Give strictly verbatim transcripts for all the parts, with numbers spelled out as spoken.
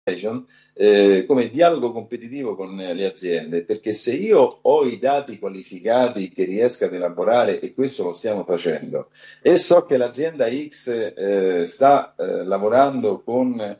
eh, come dialogo competitivo con le aziende, perché se io ho i dati qualificati che riesco ad elaborare, e questo lo stiamo facendo, e so che l'azienda X eh, sta eh, lavorando con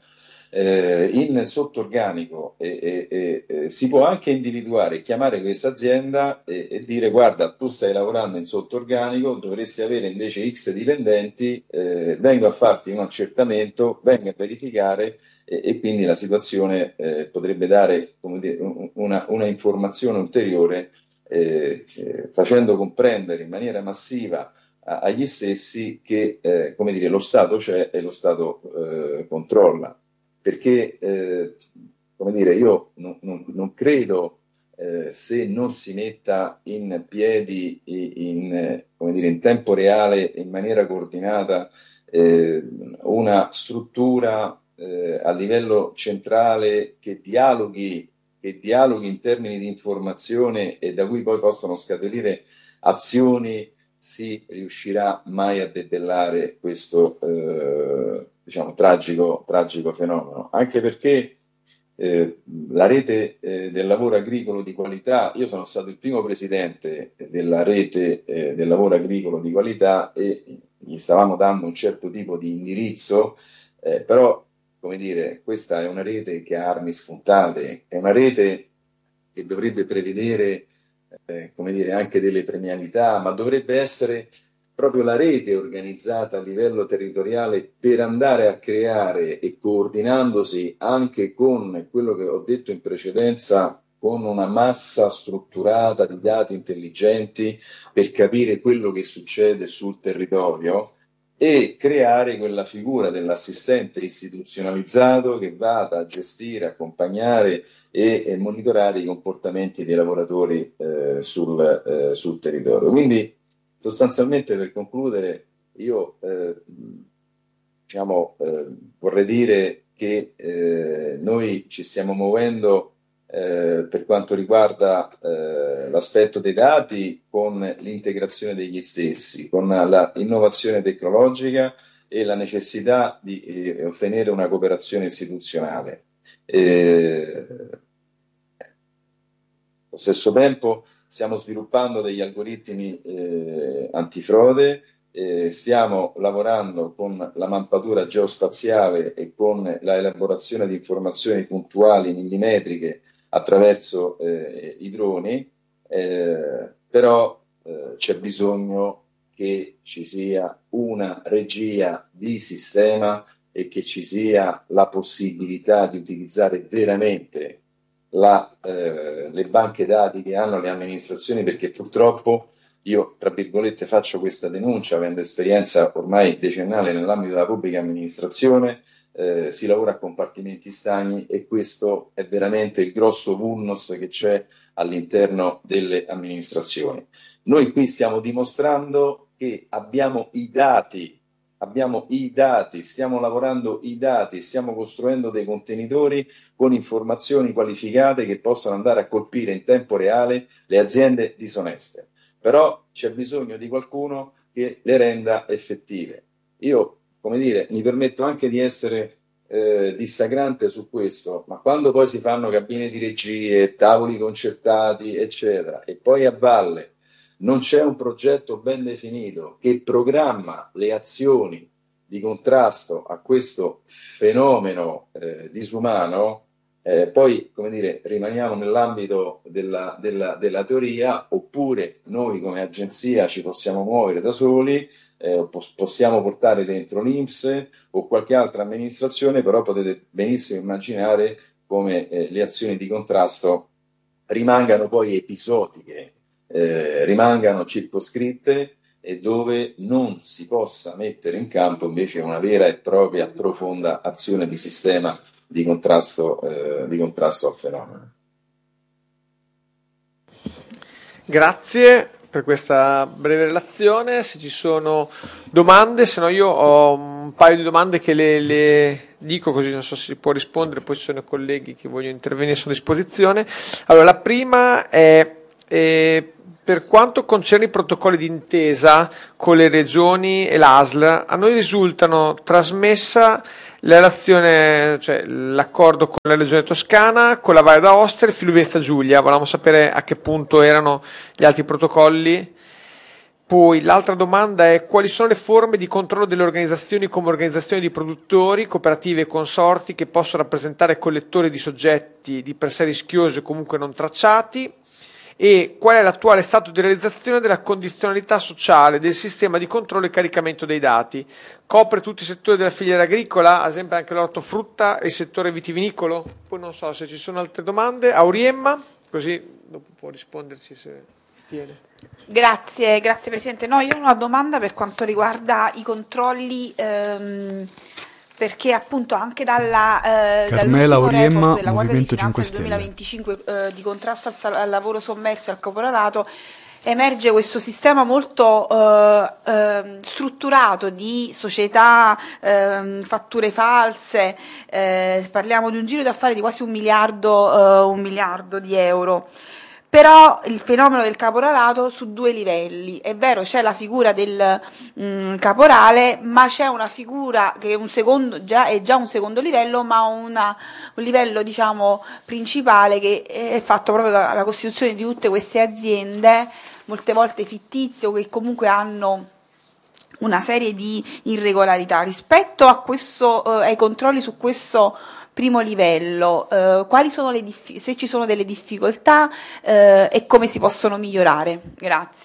eh, in sottorganico e, e, e, si può anche individuare, chiamare questa azienda e, e dire guarda, tu stai lavorando in sottorganico, dovresti avere invece X dipendenti, eh, vengo a farti un accertamento, vengo a verificare e, e quindi la situazione eh, potrebbe dare, come dire, una, una informazione ulteriore eh, eh, facendo comprendere in maniera massiva a, agli stessi che eh, come dire, lo Stato c'è e lo Stato eh, controlla. Perché eh, come dire, io non, non, non credo eh, se non si metta in piedi in, come dire, in tempo reale, in maniera coordinata, eh, una struttura eh, a livello centrale che dialoghi, che dialoghi in termini di informazione e da cui poi possono scaturire azioni, si riuscirà mai a debellare questo eh, diciamo, tragico, tragico fenomeno. Anche perché eh, la rete eh, del lavoro agricolo di qualità, io sono stato il primo presidente della rete eh, del lavoro agricolo di qualità e gli stavamo dando un certo tipo di indirizzo, eh, però come dire, questa è una rete che ha armi spuntate, è una rete che dovrebbe prevedere eh, come dire, anche delle premialità, ma dovrebbe essere proprio la rete organizzata a livello territoriale per andare a creare e coordinandosi anche con quello che ho detto in precedenza, con una massa strutturata di dati intelligenti per capire quello che succede sul territorio e creare quella figura dell'assistente istituzionalizzato che vada a gestire, accompagnare e, e monitorare i comportamenti dei lavoratori eh, sul, eh, sul territorio. Quindi sostanzialmente per concludere io eh, diciamo, eh, vorrei dire che eh, noi ci stiamo muovendo eh, per quanto riguarda eh, l'aspetto dei dati con l'integrazione degli stessi, con l'innovazione tecnologica e la necessità di eh, ottenere una cooperazione istituzionale. Eh, allo stesso tempo stiamo sviluppando degli algoritmi eh, antifrode, eh, stiamo lavorando con la mappatura geospaziale e con la elaborazione di informazioni puntuali millimetriche attraverso eh, i droni, eh, però eh, c'è bisogno che ci sia una regia di sistema e che ci sia la possibilità di utilizzare veramente la, eh, le banche dati che hanno le amministrazioni, perché purtroppo io, tra virgolette, faccio questa denuncia, avendo esperienza ormai decennale nell'ambito della pubblica amministrazione, eh, si lavora a compartimenti stagni e questo è veramente il grosso vulnus che c'è all'interno delle amministrazioni. Noi qui stiamo dimostrando che abbiamo i dati, abbiamo i dati, stiamo lavorando i dati, stiamo costruendo dei contenitori con informazioni qualificate che possono andare a colpire in tempo reale le aziende disoneste. Però c'è bisogno di qualcuno che le renda effettive. Io, come dire, mi permetto anche di essere eh, dissacrante su questo, ma quando poi si fanno cabine di regie, tavoli concertati, eccetera, e poi a valle non c'è un progetto ben definito che programma le azioni di contrasto a questo fenomeno eh, disumano, eh, poi, come dire, rimaniamo nell'ambito della, della, della teoria, oppure noi come agenzia ci possiamo muovere da soli, eh, possiamo portare dentro l'I N P S o qualche altra amministrazione, però potete benissimo immaginare come eh, le azioni di contrasto rimangano poi episodiche, eh, rimangano circoscritte e dove non si possa mettere in campo invece una vera e propria profonda azione di sistema di contrasto, eh, di contrasto al fenomeno. Grazie per questa breve relazione. Se ci sono domande, se no io ho un paio di domande che le, le dico così non so se si può rispondere, poi ci sono colleghi che vogliono intervenire, sono a disposizione. Allora, la prima è, è per quanto concerne i protocolli d'intesa con le regioni e l'A S L, a noi risultano trasmessa la relazione, cioè l'accordo con la regione Toscana, con la Valle d'Aosta e il Friuli Venezia Giulia. Volevamo sapere a che punto erano gli altri protocolli. Poi l'altra domanda è: quali sono le forme di controllo delle organizzazioni come organizzazioni di produttori, cooperative e consorti che possono rappresentare collettori di soggetti di per sé rischiosi o comunque non tracciati? E qual è l'attuale stato di realizzazione della condizionalità sociale del sistema di controllo e caricamento dei dati? Copre tutti i settori della filiera agricola, ad esempio anche l'ortofrutta e il settore vitivinicolo? Poi non so se ci sono altre domande. Auriemma, così dopo può risponderci se tiene. Grazie, grazie Presidente. No, io ho una domanda per quanto riguarda i controlli, ehm, perché appunto anche dalla, eh, Carmela Auriemma, report della Guardia di Movimento Finanza cinque del Stelle. duemilaventicinque eh, di contrasto al, sal- al lavoro sommerso e al caporalato, emerge questo sistema molto eh, eh, strutturato di società, eh, fatture false, eh, parliamo di un giro d'affari di quasi un miliardo, eh, un miliardo di euro. Però il fenomeno del caporalato su due livelli, è vero, c'è la figura del mh, caporale, ma c'è una figura che è, un secondo, già, è già un secondo livello, ma una, un livello diciamo principale che è fatto proprio dalla costituzione di tutte queste aziende, molte volte fittizie o che comunque hanno una serie di irregolarità. Rispetto a questo, eh, ai controlli su questo primo livello, eh, quali sono le diffi- se ci sono delle difficoltà eh, e come si possono migliorare? Grazie.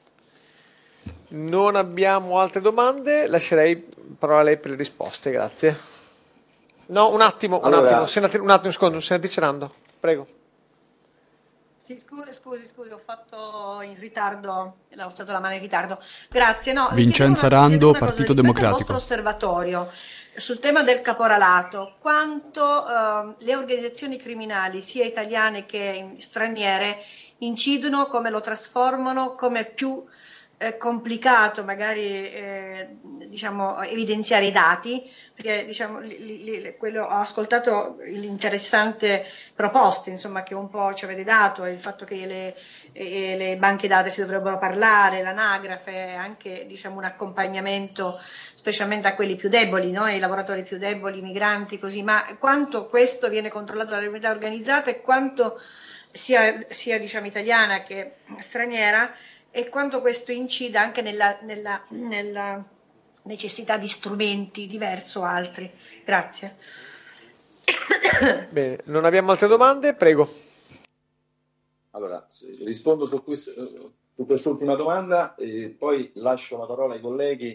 Non abbiamo altre domande, lascerei parola a lei per le risposte, grazie. No, un attimo, un Allora- attimo, senatri- un attimo, secondo, senatrice Rando, prego. Sì, scusi, scusi, scusi, ho fatto in ritardo, ho alzato la mano in ritardo. Grazie. No, le Vincenza chiedevo una- Rando, chiedevo una cosa, Partito rispetto al Democratico. vostro osservatorio sul tema del caporalato, quanto ehm, le organizzazioni criminali, sia italiane che straniere, incidono, come lo trasformano, come è più eh, complicato magari eh, diciamo, evidenziare i dati, perché diciamo, li, li, li, quello, ho ascoltato l'interessante proposte insomma, che un po' ci avete dato, il fatto che le, eh, le banche dati si dovrebbero parlare, l'anagrafe, anche diciamo, un accompagnamento specialmente a quelli più deboli, no? Ai lavoratori più deboli, i migranti, così, ma quanto questo viene controllato dalla criminalità organizzata e quanto sia, sia diciamo, italiana che straniera, e quanto questo incida anche nella, nella, nella necessità di strumenti diversi o altri. Grazie. Bene, non abbiamo altre domande, prego. Allora, rispondo su, quest- su quest'ultima domanda e poi lascio la parola ai colleghi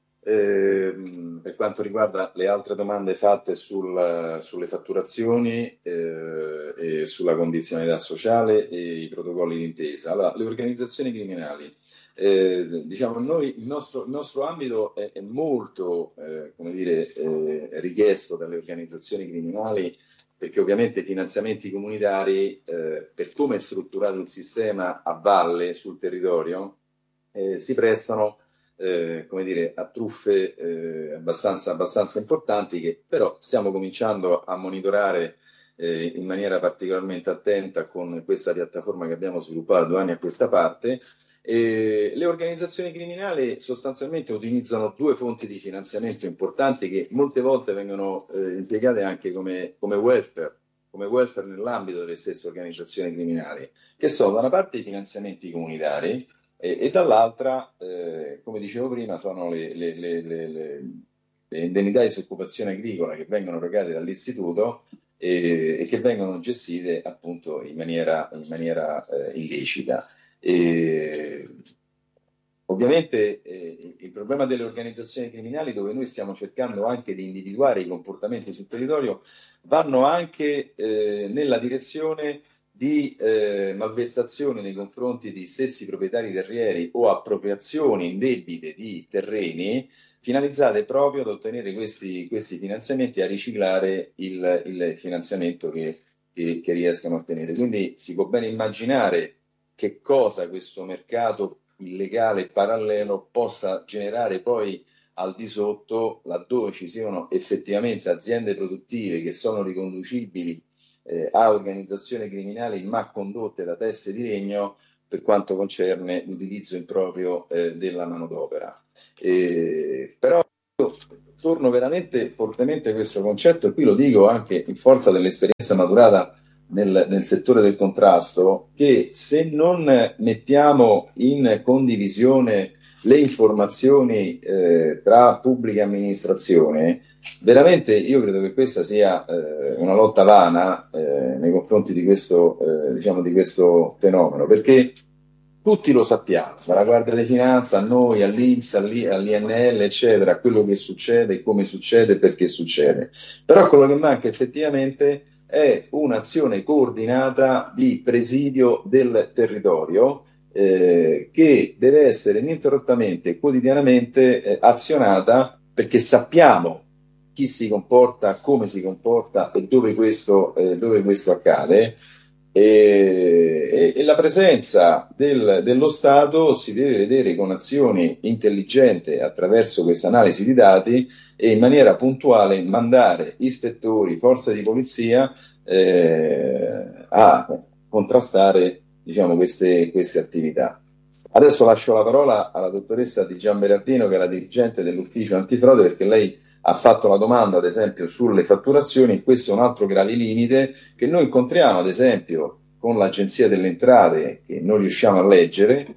ehm, per quanto riguarda le altre domande fatte sul- sulle fatturazioni eh, e sulla condizionalità sociale e i protocolli d'intesa. Allora, le organizzazioni criminali, eh, diciamo, noi, il, nostro, il nostro ambito è, è molto eh, come dire, eh, richiesto dalle organizzazioni criminali, perché ovviamente i finanziamenti comunitari, eh, per come è strutturato il sistema a valle sul territorio, eh, si prestano eh, come dire, a truffe eh, abbastanza, abbastanza importanti, che però stiamo cominciando a monitorare eh, in maniera particolarmente attenta con questa piattaforma che abbiamo sviluppato due anni a questa parte. E le organizzazioni criminali sostanzialmente utilizzano due fonti di finanziamento importanti che molte volte vengono eh, impiegate anche come, come welfare, come welfare nell'ambito delle stesse organizzazioni criminali, che sono da una parte i finanziamenti comunitari e, e dall'altra, eh, come dicevo prima, sono le, le, le, le, le, le indennità di disoccupazione agricola che vengono erogate dall'istituto e, e che vengono gestite appunto in maniera, in maniera eh, illecita. E, ovviamente eh, il problema delle organizzazioni criminali, dove noi stiamo cercando anche di individuare i comportamenti sul territorio, vanno anche eh, nella direzione di eh, malversazioni nei confronti di stessi proprietari terrieri o appropriazioni indebite di terreni, finalizzate proprio ad ottenere questi, questi finanziamenti e a riciclare il, il finanziamento che, che, che riescano a ottenere. Quindi si può ben immaginare che cosa questo mercato illegale parallelo possa generare poi al di sotto, laddove ci siano effettivamente aziende produttive che sono riconducibili eh, a organizzazioni criminali ma condotte da teste di legno, per quanto concerne l'utilizzo improprio eh, della manodopera. Eh, però io torno veramente fortemente a questo concetto, e qui lo dico anche in forza dell'esperienza maturata nel, nel settore del contrasto, che se non mettiamo in condivisione le informazioni eh, tra pubblica amministrazione, veramente io credo che questa sia eh, una lotta vana eh, nei confronti di questo, eh, diciamo, di questo fenomeno, perché tutti lo sappiamo, dalla Guardia di Finanza a noi, all'I N P S, all'I N L, eccetera, quello che succede, come succede e perché succede. Però quello che manca effettivamente è un'azione coordinata di presidio del territorio eh, che deve essere ininterrottamente e quotidianamente eh, azionata, perché sappiamo chi si comporta, come si comporta e dove questo, eh, dove questo accade. E, e la presenza del, dello Stato si deve vedere con azioni intelligenti attraverso questa analisi di dati e in maniera puntuale mandare ispettori, forze di polizia eh, a contrastare, diciamo, queste, queste attività. Adesso lascio la parola alla dottoressa Di Gianberardino, che è la dirigente dell'ufficio antifrode, perché lei ha fatto la domanda, ad esempio, sulle fatturazioni. Questo è un altro grave limite che noi incontriamo, ad esempio, con l'Agenzia delle Entrate, che non riusciamo a leggere,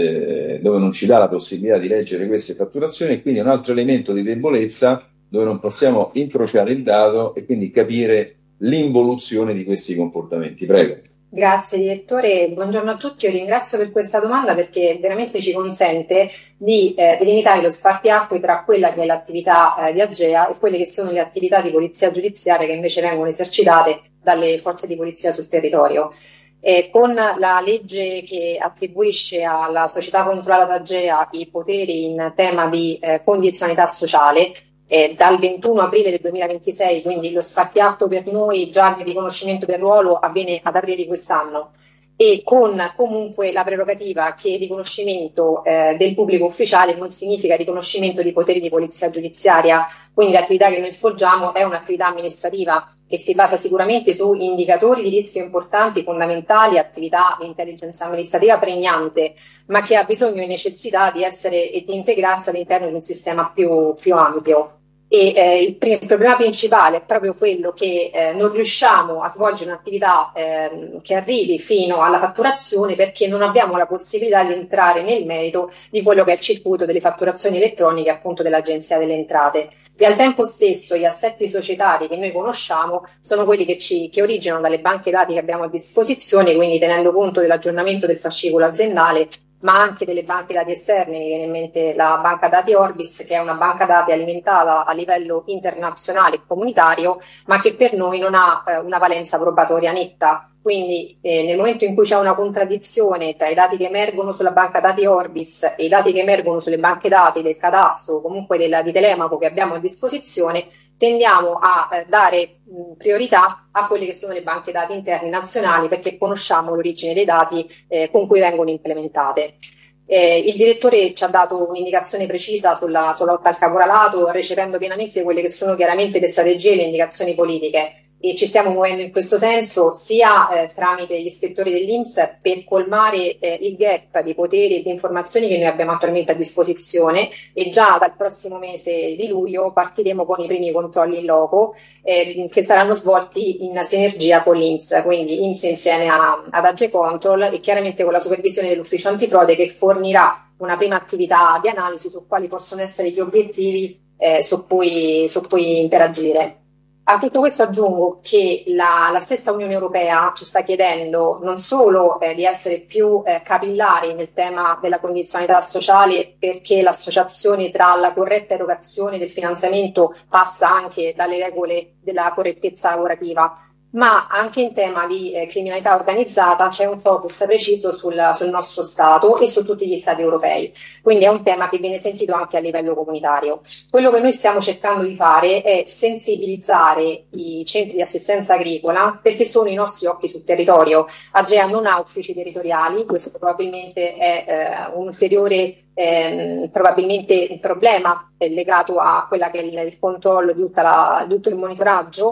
eh, dove non ci dà la possibilità di leggere queste fatturazioni, e quindi è un altro elemento di debolezza dove non possiamo incrociare il dato e quindi capire l'involuzione di questi comportamenti. Prego. Grazie direttore, buongiorno a tutti, io ringrazio per questa domanda perché veramente ci consente di eh, delimitare lo spartiacque tra quella che è l'attività eh, di Agea e quelle che sono le attività di polizia giudiziaria che invece vengono esercitate dalle forze di polizia sul territorio. Eh, con la legge che attribuisce alla società controllata da Agea i poteri in tema di eh, condizionalità sociale, Eh, dal ventuno aprile del duemilaventisei, quindi lo spartiacque per noi già il riconoscimento del ruolo avviene ad aprile di quest'anno, e con comunque la prerogativa che il riconoscimento eh, del pubblico ufficiale non significa riconoscimento di poteri di polizia giudiziaria, quindi l'attività che noi svolgiamo è un'attività amministrativa che si basa sicuramente su indicatori di rischio importanti, fondamentali, attività di intelligence amministrativa pregnante, ma che ha bisogno e necessità di essere e di integrarsi all'interno di un sistema più, più ampio. E eh, il, pr- il problema principale è proprio quello che eh, non riusciamo a svolgere un'attività eh, che arrivi fino alla fatturazione, perché non abbiamo la possibilità di entrare nel merito di quello che è il circuito delle fatturazioni elettroniche, appunto dell'Agenzia delle Entrate. E al tempo stesso gli assetti societari che noi conosciamo sono quelli che, ci, che originano dalle banche dati che abbiamo a disposizione, quindi tenendo conto dell'aggiornamento del fascicolo aziendale, ma anche delle banche dati esterne. Mi viene in mente la banca dati Orbis, che è una banca dati alimentata a livello internazionale e comunitario, ma che per noi non ha eh, una valenza probatoria netta. Quindi eh, nel momento in cui c'è una contraddizione tra i dati che emergono sulla banca dati Orbis e i dati che emergono sulle banche dati del cadastro o comunque della, di Telemaco che abbiamo a disposizione, tendiamo a eh, dare mh, priorità a quelle che sono le banche dati interne nazionali, perché conosciamo l'origine dei dati eh, con cui vengono implementate. Eh, il direttore ci ha dato un'indicazione precisa sulla, sulla lotta al caporalato, recependo pienamente quelle che sono chiaramente le strategie e le indicazioni politiche, e ci stiamo muovendo in questo senso sia eh, tramite gli ispettori dell'I N P S per colmare eh, il gap di poteri e di informazioni che noi abbiamo attualmente a disposizione, e già dal prossimo mese di luglio partiremo con i primi controlli in loco eh, che saranno svolti in sinergia con l'I N P S, quindi I N P S insieme a, ad Agecontrol e chiaramente con la supervisione dell'ufficio antifrode, che fornirà una prima attività di analisi su quali possono essere gli obiettivi eh, su cui, su cui interagire. A tutto questo aggiungo che la, la stessa Unione Europea ci sta chiedendo non solo eh, di essere più eh, capillari nel tema della condizionalità sociale, perché l'associazione tra la corretta erogazione del finanziamento passa anche dalle regole della correttezza lavorativa, ma anche in tema di eh, criminalità organizzata c'è un focus preciso sul, sul nostro Stato e su tutti gli Stati europei, quindi è un tema che viene sentito anche a livello comunitario. Quello che noi stiamo cercando di fare è sensibilizzare i centri di assistenza agricola, perché sono i nostri occhi sul territorio. Agea non ha uffici territoriali, questo probabilmente è eh, un ulteriore eh, probabilmente il problema legato a quella che è il, il controllo di, tutta la, di tutto il monitoraggio,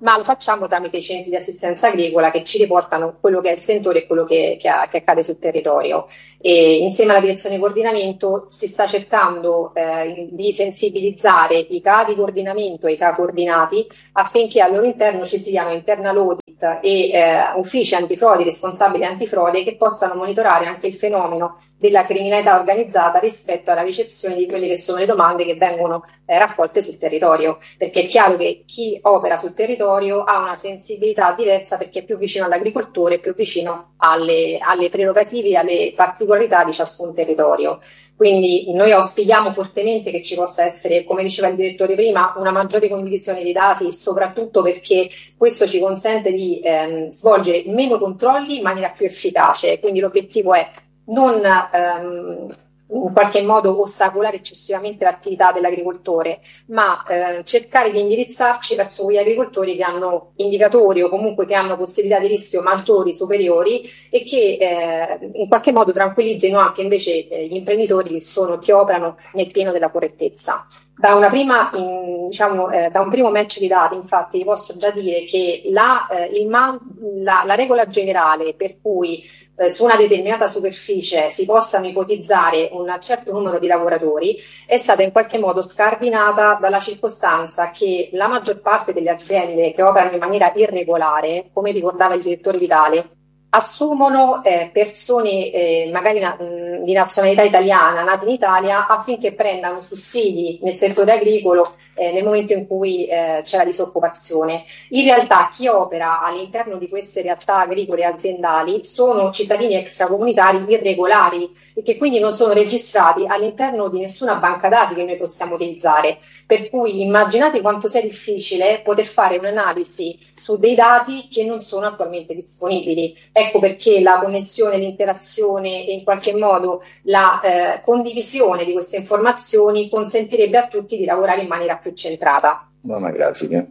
ma lo facciamo tramite i centri di assistenza agricola che ci riportano quello che è il sentore e quello che, che, che accade sul territorio. E insieme alla direzione di coordinamento si sta cercando eh, di sensibilizzare i capi di coordinamento e i capi coordinati affinché al loro interno ci siano internal audit e eh, uffici antifrode, responsabili antifrode che possano monitorare anche il fenomeno della criminalità organizzata rispetto alla ricezione di quelle che sono le domande che vengono eh, raccolte sul territorio, perché è chiaro che chi opera sul territorio ha una sensibilità diversa perché è più vicino all'agricoltore, più vicino alle, alle prerogative, alle particolarità di ciascun territorio. Quindi noi auspichiamo fortemente che ci possa essere, come diceva il direttore prima, una maggiore condivisione dei dati, soprattutto perché questo ci consente di ehm, svolgere meno controlli in maniera più efficace. Quindi l'obiettivo è non ehm, in qualche modo ostacolare eccessivamente l'attività dell'agricoltore, ma eh, cercare di indirizzarci verso quegli agricoltori che hanno indicatori o comunque che hanno possibilità di rischio maggiori, superiori e che eh, in qualche modo tranquillizzino anche invece eh, gli imprenditori che sono, che operano nel pieno della correttezza. Da, una prima, in, diciamo, eh, da un primo match di dati, infatti, vi posso già dire che la, eh, il man, la, la regola generale per cui eh, su una determinata superficie si possano ipotizzare un certo numero di lavoratori è stata in qualche modo scardinata dalla circostanza che la maggior parte delle aziende che operano in maniera irregolare, come ricordava il direttore Vitale, assumono eh, persone eh, magari na- mh, di nazionalità italiana, nate in Italia, affinché prendano sussidi nel settore agricolo eh, nel momento in cui eh, c'è la disoccupazione. In realtà chi opera all'interno di queste realtà agricole e aziendali sono cittadini extracomunitari irregolari e che quindi non sono registrati all'interno di nessuna banca dati che noi possiamo utilizzare. Per cui immaginate quanto sia difficile poter fare un'analisi su dei dati che non sono attualmente disponibili. Ecco perché la connessione, l'interazione e in qualche modo la eh, condivisione di queste informazioni consentirebbe a tutti di lavorare in maniera più centrata. Un'anagrafica.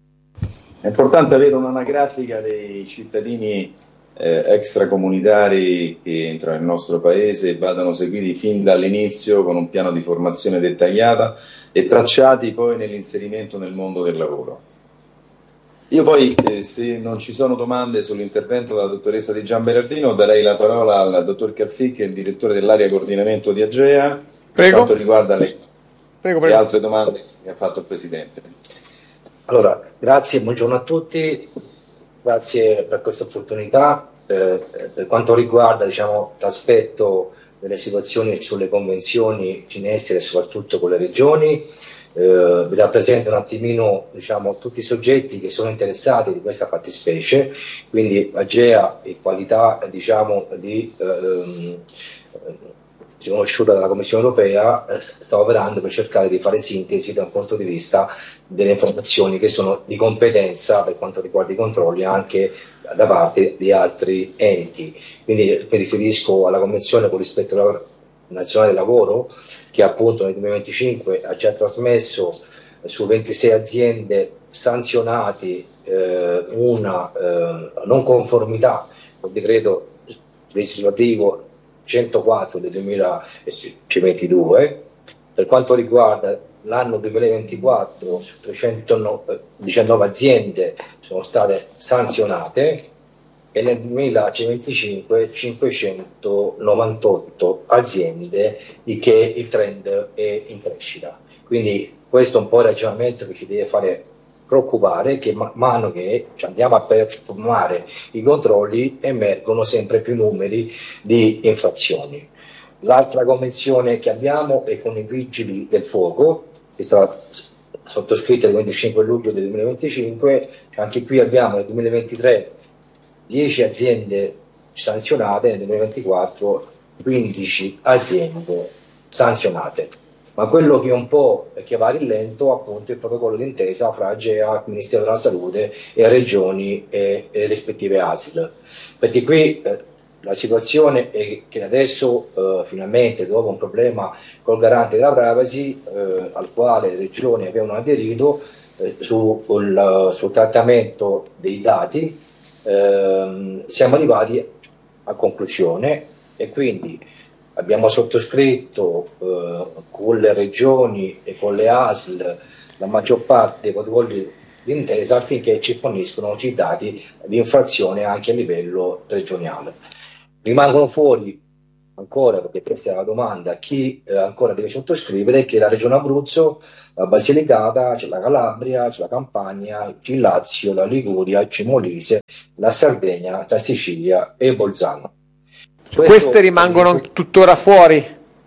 È importante avere un'anagrafica dei cittadini eh, extracomunitari che entrano nel nostro paese e vadano seguiti fin dall'inizio con un piano di formazione dettagliata e tracciati poi nell'inserimento nel mondo del lavoro. Io poi, eh, se non ci sono domande sull'intervento della dottoressa Di Gianberardino, darei la parola al dottor Carfì, che è il direttore dell'area coordinamento di Agea, per quanto riguarda le, prego, prego. le altre domande che ha fatto il Presidente. Allora, grazie, buongiorno a tutti, grazie per questa opportunità. Eh, per quanto riguarda, diciamo, l'aspetto delle situazioni sulle convenzioni in essere, soprattutto con le regioni, Eh, vi rappresento un attimino, diciamo, tutti i soggetti che sono interessati di questa fattispecie, quindi Agea in qualità, diciamo, di ehm, riconosciuta dalla Commissione Europea eh, sta operando per cercare di fare sintesi da un punto di vista delle informazioni che sono di competenza per quanto riguarda i controlli anche da parte di altri enti. Quindi mi riferisco alla Convenzione con rispetto alla nazionale del lavoro, che appunto nel duemilaventicinque ha già trasmesso eh, su ventisei aziende sanzionati eh, una eh, non conformità col decreto legislativo centoquattro del duemilaventidue. Per quanto riguarda l'anno duemilaventiquattro, su trecentodiciannove aziende sono state sanzionate e nel duemilaventicinque cinquecentonovantotto aziende, di che il trend è in crescita. Quindi questo è un po' il ragionamento che ci deve fare preoccupare, che man mano che andiamo a performare i controlli emergono sempre più numeri di infrazioni. L'altra convenzione che abbiamo è con i Vigili del Fuoco, che è stata sottoscritta il venticinque luglio del duemilaventicinque. Anche qui abbiamo nel duemilaventitré dieci aziende sanzionate, nel duemilaventiquattro quindici aziende sanzionate. Ma quello che un po' che va a rilento appunto è il protocollo d'intesa fra Agea, Ministero della Salute e Regioni e, e rispettive A S L. Perché qui eh, la situazione è che adesso eh, finalmente, dopo un problema col garante della privacy eh, al quale le regioni avevano aderito eh, sul, sul trattamento dei dati, Eh, siamo arrivati a conclusione e quindi abbiamo sottoscritto eh, con le regioni e con le A S L la maggior parte dei protocolli d'intesa affinché ci forniscono i dati di infrazione anche a livello regionale. Rimangono fuori ancora, perché questa è la domanda, chi eh, ancora deve sottoscrivere, che la Regione Abruzzo, la Basilicata, c'è la Calabria, c'è la Campania, il Lazio, la Liguria, il Molise, la Sardegna, la Sicilia e Bolzano. Questo, Queste rimangono è... tuttora fuori?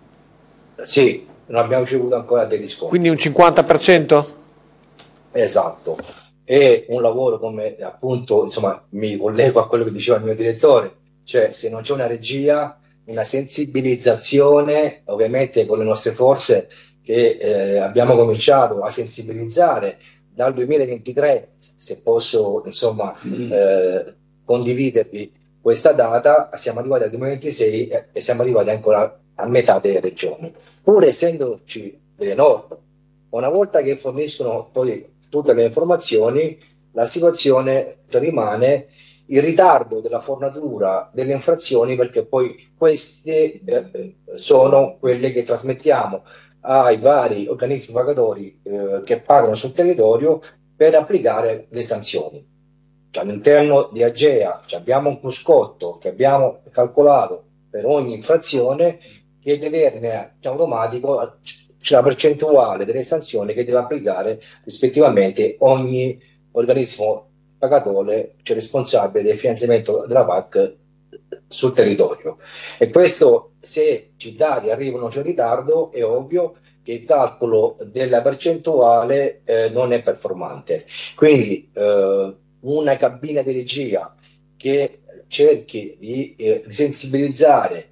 Sì, non abbiamo ricevuto ancora dei riscontri. Quindi un cinquanta per cento? Esatto. È un lavoro, come appunto, insomma, mi collego a quello che diceva il mio direttore, cioè se non c'è una regia, una sensibilizzazione, ovviamente con le nostre forze che eh, abbiamo cominciato a sensibilizzare dal duemilaventitré, se posso insomma eh, condividervi questa data, siamo arrivati al duemilaventisei e, e siamo arrivati ancora a metà delle regioni, pur essendoci delle norme. Una volta che forniscono poi tutte le informazioni, la situazione rimane il ritardo della fornitura delle infrazioni, perché poi queste eh, sono quelle che trasmettiamo ai vari organismi pagatori eh, che pagano sul territorio per applicare le sanzioni. Cioè, all'interno di Agea cioè, abbiamo un cruscotto che abbiamo calcolato per ogni infrazione che deve avere in automatico c'è la percentuale delle sanzioni che deve applicare rispettivamente ogni organismo pagatore, cioè responsabile del finanziamento della P A C sul territorio. E questo, se i dati arrivano in ritardo, è ovvio che il calcolo della percentuale eh, non è performante. Quindi eh, una cabina di regia che cerchi di eh, sensibilizzare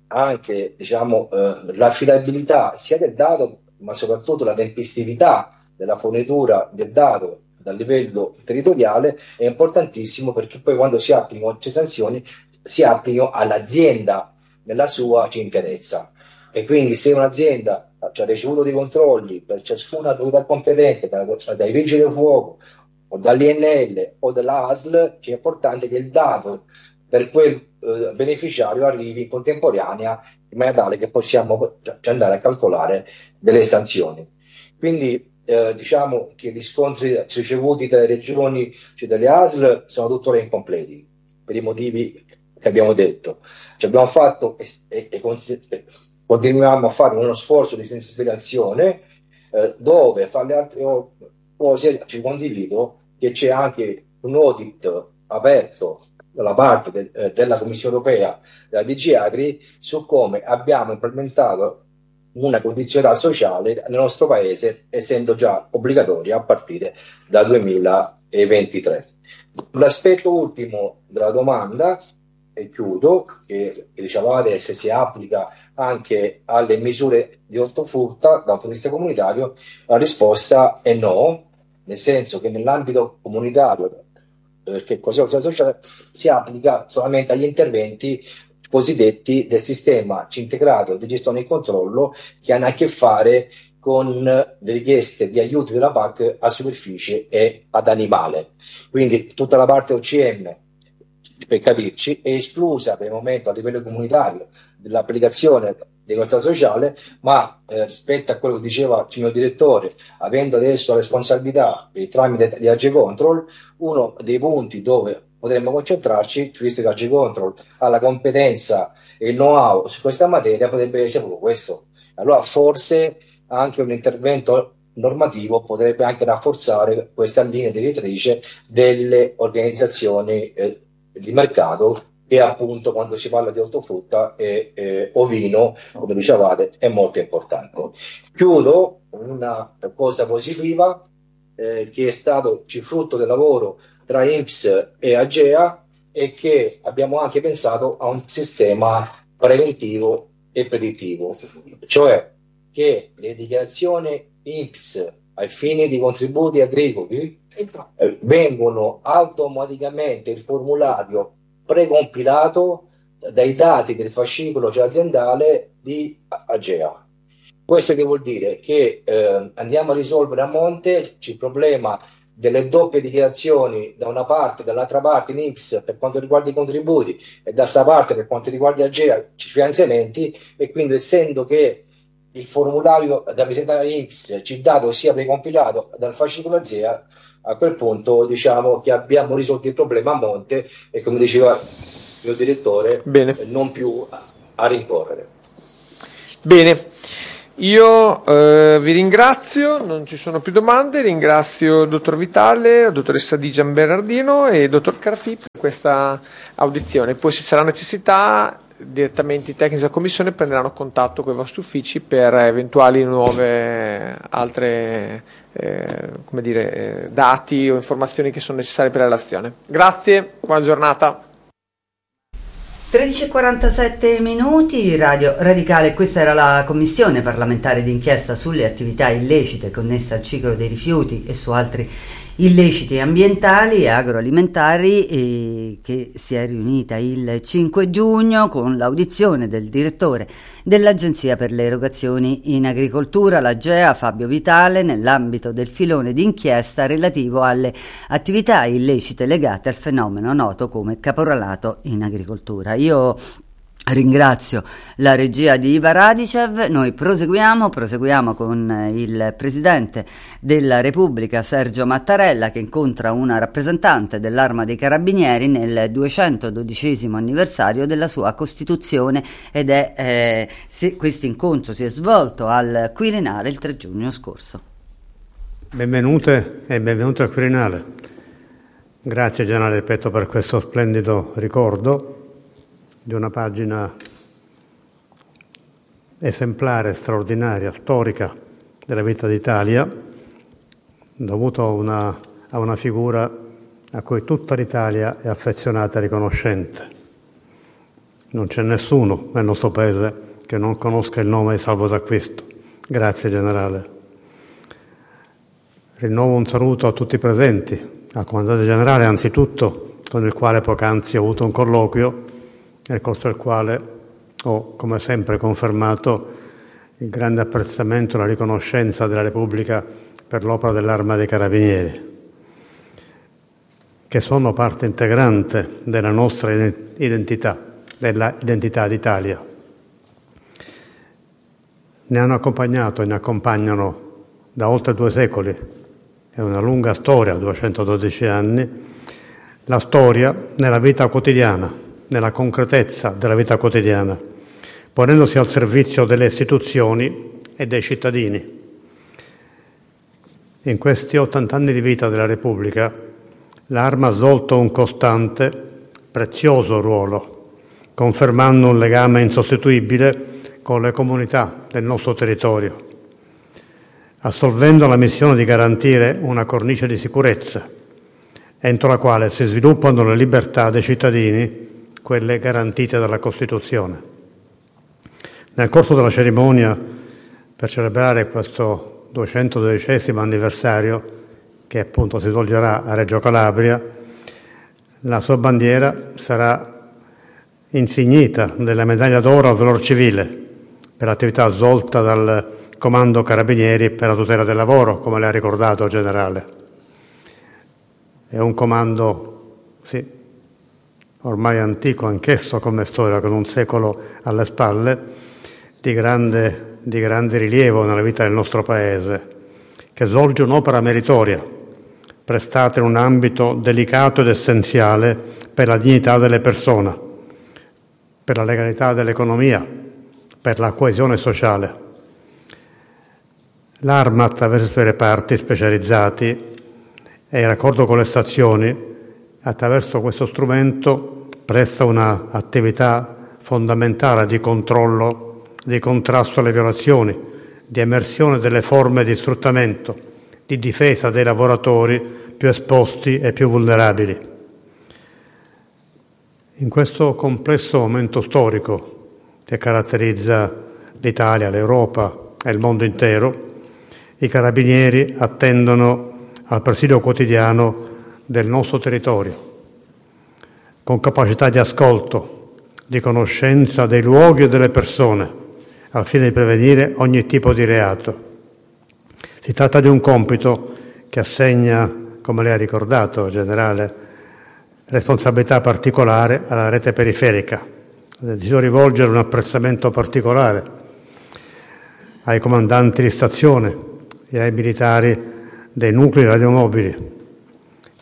anche diciamo, eh, l'affidabilità sia del dato, ma soprattutto la tempestività della fornitura del dato dal livello territoriale è importantissimo, perché poi quando si applicano queste sanzioni si applicano all'azienda nella sua interezza. E quindi se un'azienda ha ricevuto dei controlli per ciascuna autorità competente, dai vigili del fuoco o dall'I N L o dall'A S L, è importante che il dato per quel eh, beneficiario arrivi in contemporanea, in maniera tale che possiamo andare a calcolare delle sanzioni. Quindi eh, diciamo che gli riscontri ricevuti dalle regioni, cioè dalle A S L, sono tuttora incompleti, per i motivi che abbiamo detto. Ci abbiamo fatto e, e, e continuiamo a fare uno sforzo di sensibilizzazione eh, dove fra le altre cose ci condivido che c'è anche un audit aperto dalla parte de, eh, della Commissione Europea, della D G Agri, su come abbiamo implementato una condizionalità sociale nel nostro paese, essendo già obbligatoria a partire dal duemilaventitré. L'aspetto ultimo della domanda, e chiudo, che, che dicevate se si applica anche alle misure di ortofrutta dal punto di vista comunitario, la risposta è no, nel senso che nell'ambito comunitario, perché così sociale si applica solamente agli interventi cosiddetti del sistema integrato di gestione e controllo, che hanno a che fare con le richieste di aiuti della P A C a superficie e ad animale. Quindi tutta la parte O C M, per capirci, è esclusa per il momento a livello comunitario dell'applicazione di questa sociale, ma eh, rispetto a quello che diceva il mio direttore, avendo adesso la responsabilità per il tramite di AgeControl, uno dei punti dove potremmo concentrarci, visto che AgeControl ha la competenza e il know-how su questa materia, potrebbe essere proprio questo. Allora forse anche un intervento normativo potrebbe anche rafforzare questa linea direttrice delle organizzazioni eh, di mercato, che appunto quando si parla di ortofrutta e eh, ovino, come dicevate, è molto importante. Chiudo con una cosa positiva eh, che è stato frutto del lavoro tra I N P S e Agea, e che abbiamo anche pensato a un sistema preventivo e predittivo, cioè che le dichiarazioni I N P S ai fini di contributi agricoli eh, vengono automaticamente il formulario precompilato dai dati del fascicolo cioè aziendale di Agea. Questo che vuol dire che eh, andiamo a risolvere a monte il problema delle doppie dichiarazioni da una parte e dall'altra parte in I N P S per quanto riguarda i contributi e da questa parte per quanto riguarda Agea i finanziamenti, e quindi essendo che il formulario da presentare all'I N P S ci dato sia precompilato dal fascicolo Agea, a quel punto diciamo che abbiamo risolto il problema a monte e, come diceva il mio direttore, Bene. non più a, a rincorrere. Bene, io eh, vi ringrazio, non ci sono più domande, ringrazio il dottor Vitale, la dottoressa Di Gianbernardino e il dottor Carafì per questa audizione. Poi, se sarà necessità, direttamente i tecnici della commissione prenderanno contatto con i vostri uffici per eventuali nuove altre eh, come dire, eh, dati o informazioni che sono necessarie per la relazione. Grazie, buona giornata. tredici e quarantasette minuti, Radio Radicale. Questa era la commissione parlamentare d'inchiesta sulle attività illecite connesse al ciclo dei rifiuti e su altri illeciti ambientali e agroalimentari, e che si è riunita il cinque giugno con l'audizione del direttore dell'Agenzia per le erogazioni in agricoltura, l'Agea, Fabio Vitale, nell'ambito del filone d'inchiesta relativo alle attività illecite legate al fenomeno noto come caporalato in agricoltura. Io ringrazio la regia di Iva Radicev. Noi proseguiamo, proseguiamo con il Presidente della Repubblica Sergio Mattarella, che incontra una rappresentante dell'Arma dei Carabinieri nel duecentododicesimo anniversario della sua Costituzione, ed è eh, se, questo incontro si è svolto al Quirinale il tre giugno scorso. Benvenute e benvenuti al Quirinale. Grazie Generale Petto per questo splendido ricordo di una pagina esemplare, straordinaria, storica della vita d'Italia, dovuto a una, a una figura a cui tutta l'Italia è affezionata e riconoscente. Non c'è nessuno nel nostro Paese che non conosca il nome di Salvo D'Acquisto. Grazie Generale. Rinnovo un saluto a tutti i presenti, al Comandante Generale anzitutto, con il quale poc'anzi ho avuto un colloquio, nel corso del quale ho, come sempre, confermato il grande apprezzamento e la riconoscenza della Repubblica per l'opera dell'Arma dei Carabinieri, che sono parte integrante della nostra identità, della identità d'Italia. Ne hanno accompagnato e ne accompagnano da oltre due secoli, è una lunga storia, duecentododici anni, la storia nella vita quotidiana, nella concretezza della vita quotidiana, ponendosi al servizio delle istituzioni e dei cittadini. In questi ottanta anni di vita della Repubblica, l'Arma ha svolto un costante, prezioso ruolo, confermando un legame insostituibile con le comunità del nostro territorio, assolvendo la missione di garantire una cornice di sicurezza, entro la quale si sviluppano le libertà dei cittadini, quelle garantite dalla Costituzione. Nel corso della cerimonia per celebrare questo duecentododicesimo anniversario, che appunto si svolgerà a Reggio Calabria, la sua bandiera sarà insignita della medaglia d'oro al valor civile per l'attività svolta dal Comando Carabinieri per la tutela del lavoro, come lei ha ricordato, Generale. È un comando, sì, ormai antico anch'esso come storia, con un secolo alle spalle, di grande, di grande rilievo nella vita del nostro Paese, che svolge un'opera meritoria, prestata in un ambito delicato ed essenziale per la dignità delle persone, per la legalità dell'economia, per la coesione sociale. L'Arma, attraverso i suoi reparti specializzati e in raccordo con le stazioni, attraverso questo strumento presta un'attività fondamentale di controllo, di contrasto alle violazioni, di emersione delle forme di sfruttamento, di difesa dei lavoratori più esposti e più vulnerabili. In questo complesso momento storico che caratterizza l'Italia, l'Europa e il mondo intero, i Carabinieri attendono al presidio quotidiano del nostro territorio, con capacità di ascolto, di conoscenza dei luoghi e delle persone, al fine di prevenire ogni tipo di reato. Si tratta di un compito che assegna, come lei ha ricordato, Generale, responsabilità particolare alla rete periferica. Desidero rivolgere un apprezzamento particolare ai comandanti di stazione e ai militari dei nuclei radiomobili,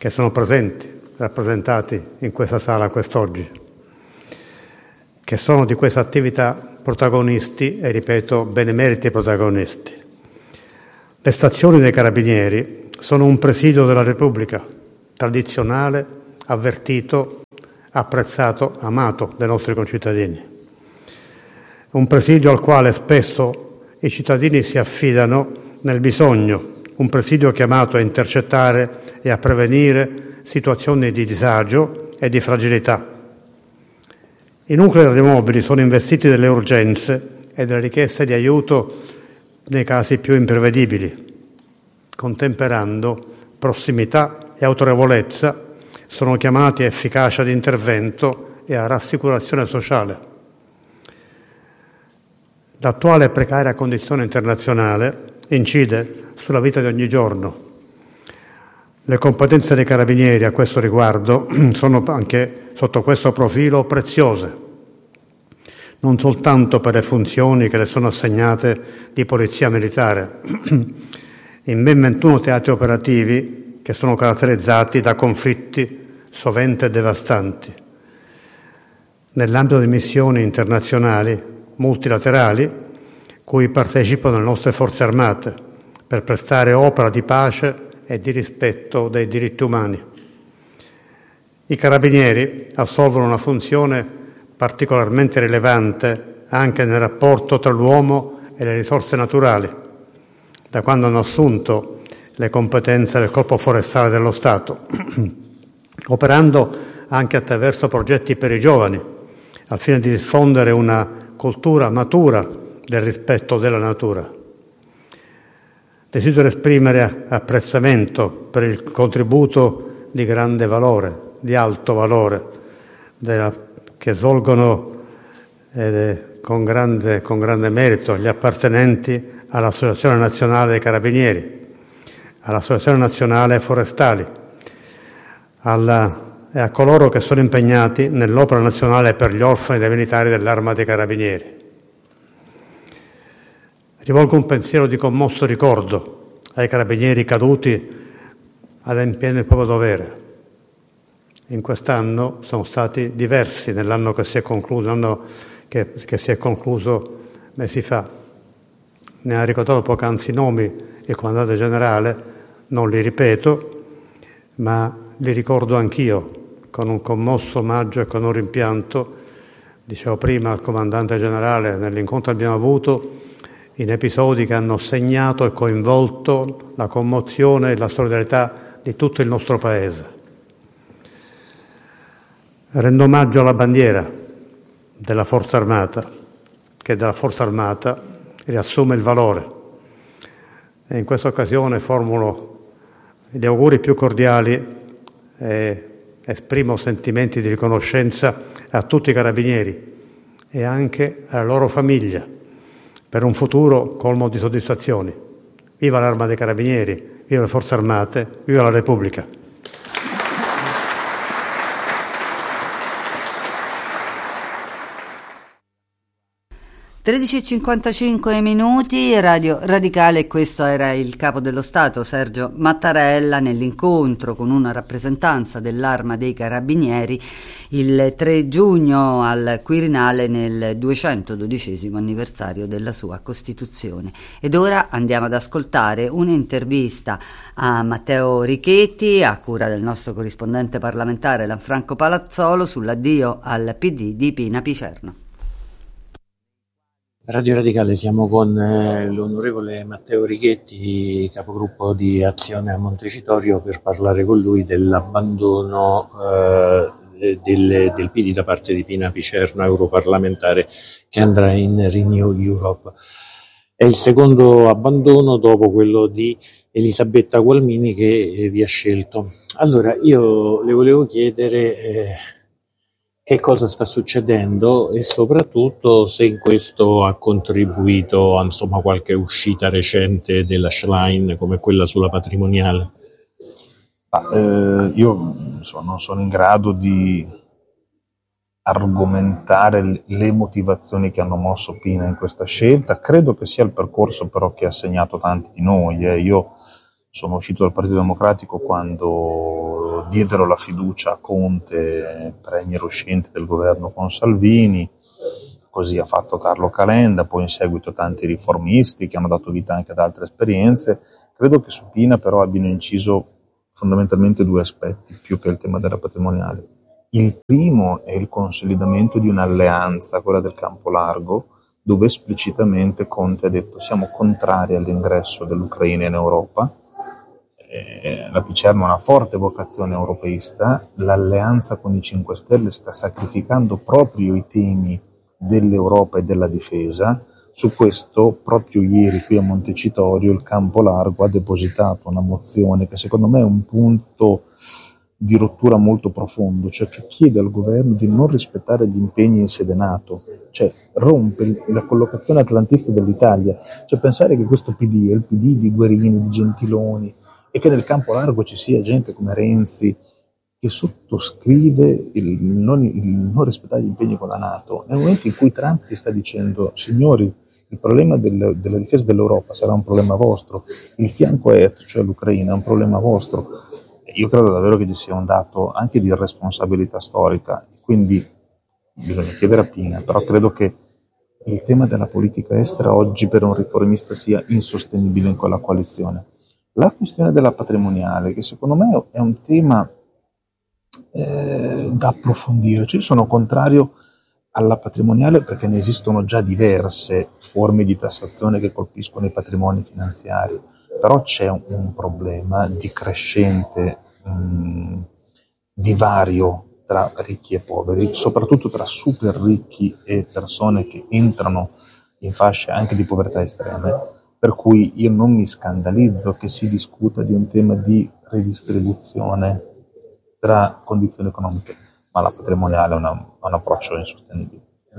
che sono presenti, rappresentati in questa sala quest'oggi, che sono di questa attività protagonisti e, ripeto, benemeriti protagonisti. Le stazioni dei Carabinieri sono un presidio della Repubblica, tradizionale, avvertito, apprezzato, amato dai nostri concittadini. Un presidio al quale spesso i cittadini si affidano nel bisogno, un presidio chiamato a intercettare e a prevenire situazioni di disagio e di fragilità. I nuclei radiomobili sono investiti delle urgenze e delle richieste di aiuto nei casi più imprevedibili, contemperando prossimità e autorevolezza, sono chiamati a efficacia di intervento e a rassicurazione sociale. L'attuale precaria condizione internazionale incide sulla vita di ogni giorno. Le competenze dei Carabinieri a questo riguardo sono anche sotto questo profilo preziose, non soltanto per le funzioni che le sono assegnate di polizia militare, in ben ventuno teatri operativi che sono caratterizzati da conflitti sovente devastanti. Nell'ambito di missioni internazionali multilaterali cui partecipano le nostre forze armate per prestare opera di pace e di rispetto dei diritti umani. I Carabinieri assolvono una funzione particolarmente rilevante anche nel rapporto tra l'uomo e le risorse naturali, da quando hanno assunto le competenze del Corpo Forestale dello Stato, operando anche attraverso progetti per i giovani, al fine di diffondere una cultura matura del rispetto della natura. Desidero esprimere apprezzamento per il contributo di grande valore, di alto valore, della, che svolgono eh, con, grande, con grande merito gli appartenenti all'Associazione Nazionale dei Carabinieri, all'Associazione Nazionale Forestali alla, e a coloro che sono impegnati nell'opera nazionale per gli orfani dei militari dell'Arma dei Carabinieri. Rivolgo un pensiero di commosso ricordo ai carabinieri caduti adempiendo il proprio dovere. In quest'anno sono stati diversi nell'anno che si è concluso, l'anno che, che si è concluso mesi fa. Ne ha ricordato poc'anzi i nomi il comandante generale, non li ripeto, ma li ricordo anch'io con un commosso omaggio e con un rimpianto. Dicevo prima al comandante generale, nell'incontro che abbiamo avuto, in episodi che hanno segnato e coinvolto la commozione e la solidarietà di tutto il nostro Paese. Rendo omaggio alla bandiera della Forza Armata, che della Forza Armata riassume il valore. E in questa occasione formulo gli auguri più cordiali e esprimo sentimenti di riconoscenza a tutti i carabinieri e anche alla loro famiglia, per un futuro colmo di soddisfazioni. Viva l'Arma dei Carabinieri, viva le Forze Armate, viva la Repubblica. tredici e cinquantacinque minuti, Radio Radicale, questo era il Capo dello Stato Sergio Mattarella nell'incontro con una rappresentanza dell'Arma dei Carabinieri il tre giugno al Quirinale nel duecentododicesimo anniversario della sua Costituzione. Ed ora andiamo ad ascoltare un'intervista a Matteo Richetti a cura del nostro corrispondente parlamentare Lanfranco Palazzolo sull'addio al P D di Pina Picerno. Radio Radicale, siamo con eh, l'onorevole Matteo Richetti, capogruppo di Azione a Montecitorio, per parlare con lui dell'abbandono eh, del, del P D da parte di Pina Picerno, europarlamentare, che andrà in Renew Europe. È il secondo abbandono dopo quello di Elisabetta Gualmini che eh, vi ha scelto. Allora, io le volevo chiedere eh, che cosa sta succedendo e soprattutto se in questo ha contribuito a, insomma, qualche uscita recente della Schlein come quella sulla patrimoniale. Ah, eh, io insomma, non sono in grado di argomentare le motivazioni che hanno mosso Pina in questa scelta. Credo che sia il percorso però che ha segnato tanti di noi. Eh. Io sono uscito dal Partito Democratico quando diedero la fiducia a Conte, premier uscente del governo con Salvini, così ha fatto Carlo Calenda, poi in seguito tanti riformisti che hanno dato vita anche ad altre esperienze. Credo che su Pina però abbiano inciso fondamentalmente due aspetti più che il tema della patrimoniale. Il primo è il consolidamento di un'alleanza, quella del campo largo, dove esplicitamente Conte ha detto siamo contrari all'ingresso dell'Ucraina in Europa. Eh, la P C R ha una forte vocazione europeista, l'alleanza con i cinque Stelle sta sacrificando proprio i temi dell'Europa e della difesa. Su questo, proprio ieri qui a Montecitorio, il campo largo ha depositato una mozione che secondo me è un punto di rottura molto profondo, cioè che chiede al governo di non rispettare gli impegni in sede NATO, cioè rompe la collocazione atlantista dell'Italia, cioè pensare che questo P D è il P D di Guerini, di Gentiloni, e che nel campo largo ci sia gente come Renzi che sottoscrive il non, il non rispettare gli impegni con la NATO, nel momento in cui Trump ti sta dicendo signori, il problema del, della difesa dell'Europa sarà un problema vostro, il fianco est, cioè l'Ucraina, è un problema vostro. Io credo davvero che ci sia un dato anche di irresponsabilità storica, quindi bisogna chiedere a Pina, però credo che il tema della politica estera oggi per un riformista sia insostenibile in quella coalizione. La questione della patrimoniale, che secondo me è un tema eh, da approfondire, cioè io sono contrario alla patrimoniale perché ne esistono già diverse forme di tassazione che colpiscono i patrimoni finanziari, però c'è un, un problema di crescente mh, divario tra ricchi e poveri, soprattutto tra super ricchi e persone che entrano in fasce anche di povertà estreme. Per cui io non mi scandalizzo che si discuta di un tema di redistribuzione tra condizioni economiche, ma la patrimoniale è, una, è un approccio insostenibile.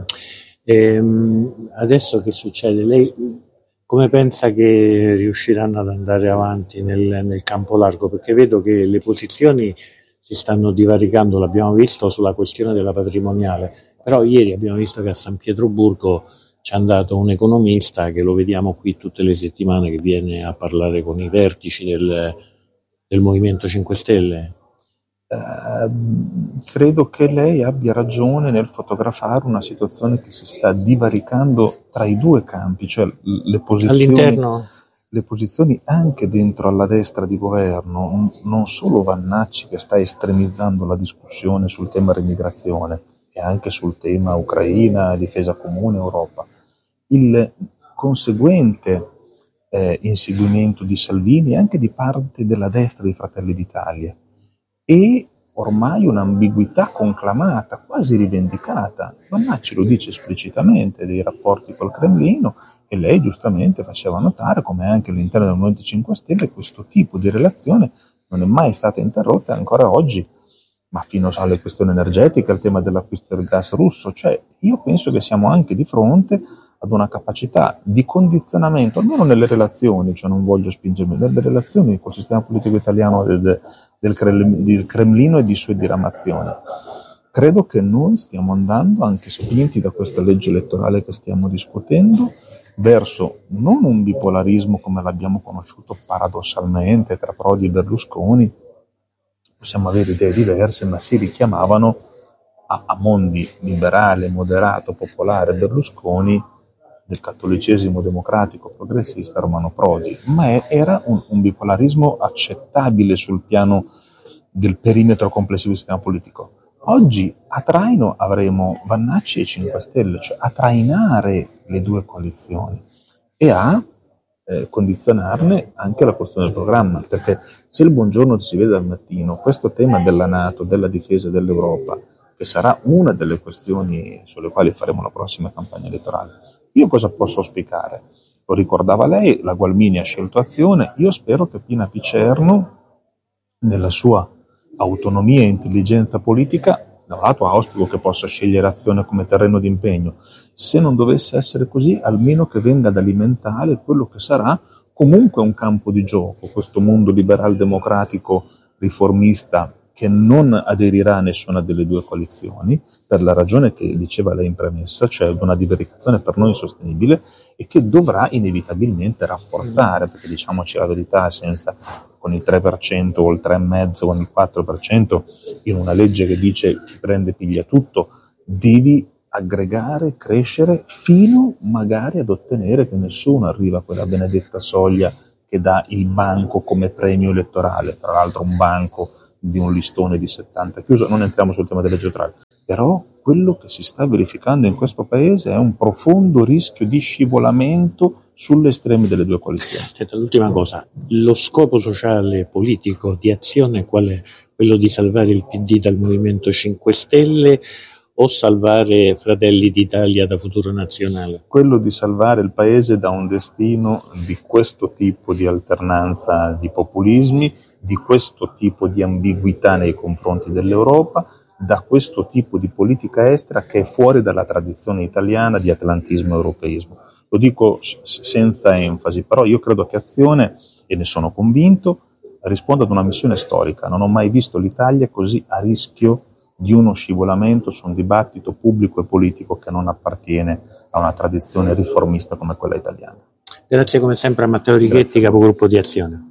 Ehm, adesso che succede? Lei come pensa che riusciranno ad andare avanti nel, nel campo largo? Perché vedo che le posizioni si stanno divaricando, l'abbiamo visto sulla questione della patrimoniale, però ieri abbiamo visto che a San Pietroburgo ci è andato un economista che lo vediamo qui tutte le settimane, che viene a parlare con i vertici del, del Movimento cinque Stelle. Uh, credo che lei abbia ragione nel fotografare una situazione che si sta divaricando tra i due campi, cioè le posizioni, all'interno, le posizioni anche dentro alla destra di governo, non solo Vannacci che sta estremizzando la discussione sul tema dell'immigrazione e anche sul tema Ucraina, difesa comune, Europa. Il conseguente eh, inseguimento di Salvini e anche di parte della destra di Fratelli d'Italia e ormai un'ambiguità conclamata, quasi rivendicata. Vannacci lo dice esplicitamente dei rapporti col Cremlino e lei giustamente faceva notare come anche all'interno del Movimento cinque Stelle questo tipo di relazione non è mai stata interrotta ancora oggi, ma fino alle questioni energetiche, al tema dell'acquisto del gas russo. Cioè io penso che siamo anche di fronte ad una capacità di condizionamento, almeno nelle relazioni, cioè non voglio spingermi, nelle relazioni col sistema politico italiano del, del, del Cremlino e di sue diramazioni. Credo che noi stiamo andando, anche spinti da questa legge elettorale che stiamo discutendo, verso non un bipolarismo come l'abbiamo conosciuto paradossalmente tra Prodi e Berlusconi. Possiamo avere idee diverse, ma si richiamavano a, a mondi liberale, moderato, popolare Berlusconi, del cattolicesimo democratico progressista Romano Prodi, ma è, era un, un bipolarismo accettabile sul piano del perimetro complessivo del sistema politico. Oggi a traino avremo Vannacci e cinque Stelle, cioè a trainare le due coalizioni e a eh, condizionarne anche la questione del programma, perché se il Buongiorno si vede al mattino, questo tema della NATO, della difesa dell'Europa, che sarà una delle questioni sulle quali faremo la prossima campagna elettorale, io cosa posso auspicare? Lo ricordava lei, la Gualmini ha scelto Azione, io spero che Pina Picerno, nella sua autonomia e intelligenza politica, da un lato auspico che possa scegliere Azione come terreno di impegno, se non dovesse essere così, almeno che venga ad alimentare quello che sarà comunque un campo di gioco, questo mondo liberal democratico riformista che non aderirà a nessuna delle due coalizioni, per la ragione che diceva lei in premessa, cioè una divaricazione per noi insostenibile e che dovrà inevitabilmente rafforzare, perché diciamoci la verità, senza con il tre per cento o il tre virgola cinque per cento, con il quattro per cento, in una legge che dice chi prende piglia tutto, devi aggregare, crescere, fino magari ad ottenere che nessuno arriva a quella benedetta soglia che dà il banco come premio elettorale, tra l'altro un banco di un listone di settanta chiuso. Non entriamo sul tema delle leggi elettorali, però quello che si sta verificando in questo paese è un profondo rischio di scivolamento sulle estreme delle due coalizioni. Senta, l'ultima cosa, lo scopo sociale politico di Azione qual è? Quello di salvare il P D dal Movimento cinque Stelle o salvare Fratelli d'Italia da Futuro Nazionale? Quello di salvare il paese da un destino di questo tipo di alternanza di populismi, di questo tipo di ambiguità nei confronti dell'Europa, da questo tipo di politica estera che è fuori dalla tradizione italiana di atlantismo e europeismo. Lo dico s- senza enfasi, però io credo che Azione, e ne sono convinto, risponda ad una missione storica. Non ho mai visto l'Italia così a rischio di uno scivolamento su un dibattito pubblico e politico che non appartiene a una tradizione riformista come quella italiana. Grazie come sempre a Matteo Righetti, capogruppo di Azione.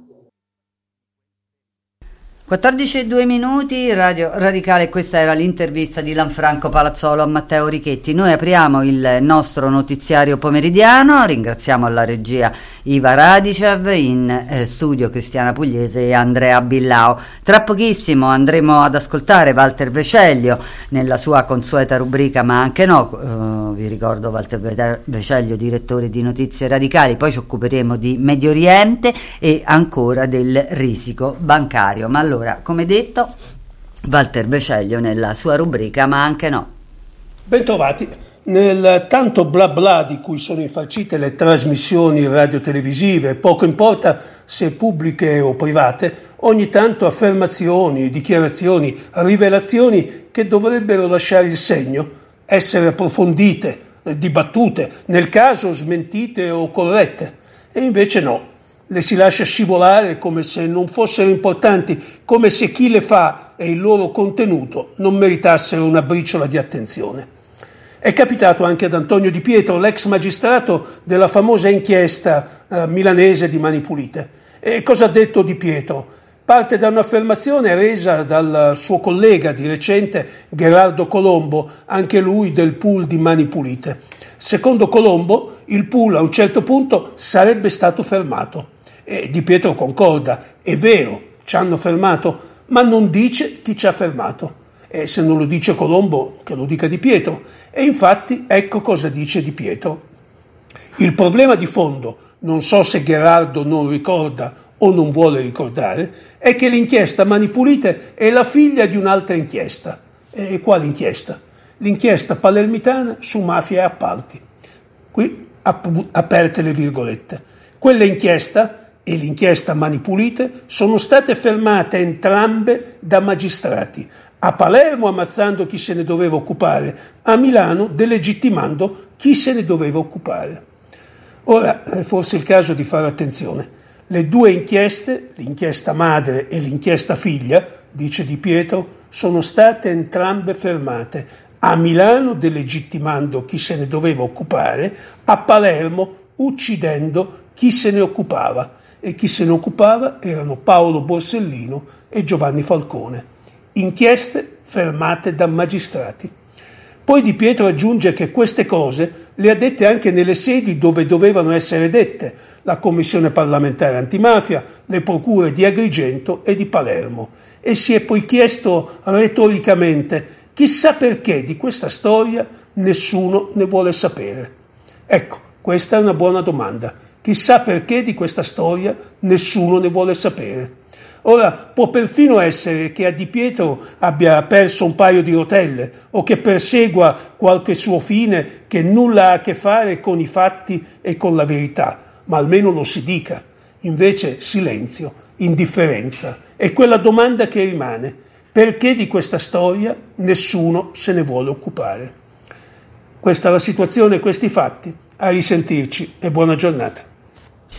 quattordici e due minuti, Radio Radicale, questa era l'intervista di Lanfranco Palazzolo a Matteo Richetti. Noi apriamo il nostro notiziario pomeridiano, ringraziamo alla regia Iva Radicev, in eh, studio Cristiana Pugliese e Andrea Billao. Tra pochissimo andremo ad ascoltare Walter Veceglio nella sua consueta rubrica Ma anche no, uh, vi ricordo Walter Veceglio, direttore di Notizie Radicali, poi ci occuperemo di Medio Oriente e ancora del risico bancario, ma allora, come detto, Walter Veceglio nella sua rubrica Ma anche no. Bentrovati. Nel tanto bla bla di cui sono infarcite le trasmissioni radiotelevisive, poco importa se pubbliche o private, ogni tanto affermazioni, dichiarazioni, rivelazioni che dovrebbero lasciare il segno, essere approfondite, dibattute, nel caso smentite o corrette, e invece no. Le si lascia scivolare come se non fossero importanti, come se chi le fa e il loro contenuto non meritassero una briciola di attenzione. È capitato anche ad Antonio Di Pietro, l'ex magistrato della famosa inchiesta eh, milanese di Mani Pulite. E cosa ha detto Di Pietro? Parte da un'affermazione resa dal suo collega di recente Gerardo Colombo, anche lui del pool di Mani Pulite. Secondo Colombo, il pool a un certo punto sarebbe stato fermato. E Di Pietro concorda, è vero, ci hanno fermato, ma non dice chi ci ha fermato. E se non lo dice Colombo, che lo dica Di Pietro. E infatti ecco cosa dice Di Pietro. Il problema di fondo, non so se Gerardo non ricorda o non vuole ricordare, è che l'inchiesta Mani Pulite è la figlia di un'altra inchiesta. E quale inchiesta? L'inchiesta palermitana su mafia e appalti. Qui ap- aperte le virgolette. Quella inchiesta e l'inchiesta Mani Pulite sono state fermate entrambe da magistrati, a Palermo ammazzando chi se ne doveva occupare, a Milano delegittimando chi se ne doveva occupare. Ora è forse il caso di fare attenzione. Le due inchieste, l'inchiesta madre e l'inchiesta figlia, dice Di Pietro, sono state entrambe fermate, a Milano delegittimando chi se ne doveva occupare, a Palermo uccidendo chi se ne occupava, e chi se ne occupava erano Paolo Borsellino e Giovanni Falcone. Inchieste fermate da magistrati. Poi Di Pietro aggiunge che queste cose le ha dette anche nelle sedi dove dovevano essere dette, la Commissione parlamentare antimafia, le procure di Agrigento e di Palermo, e si è poi chiesto retoricamente chissà perché di questa storia nessuno ne vuole sapere. Ecco, questa è una buona domanda. Chissà perché di questa storia nessuno ne vuole sapere. Ora, può perfino essere che a Di Pietro abbia perso un paio di rotelle o che persegua qualche suo fine che nulla ha a che fare con i fatti e con la verità, ma almeno lo si dica. Invece silenzio, indifferenza è quella domanda che rimane. Perché di questa storia nessuno se ne vuole occupare? Questa è la situazione e questi fatti. A risentirci e buona giornata.